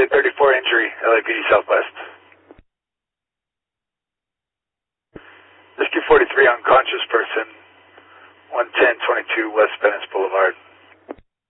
34 injury, LAPD Southwest. Rescue 43, unconscious person, 11022 West Venice Boulevard.